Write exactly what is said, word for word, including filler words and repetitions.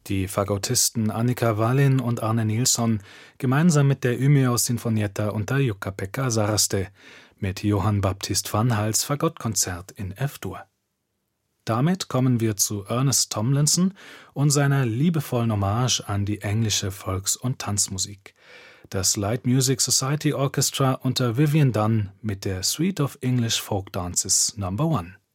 Die Fagottisten Annika Wallin und Arne Nilsson gemeinsam mit der Umeå Sinfonietta und der Jukka-Pekka Saraste mit Johann Baptist van Hals Fagottkonzert in F-Dur. Damit kommen wir zu Ernest Tomlinson und seiner liebevollen Hommage an die englische Volks- und Tanzmusik. Das Light Music Society Orchestra unter Vivian Dunn mit der Suite of English Folk Dances Number One.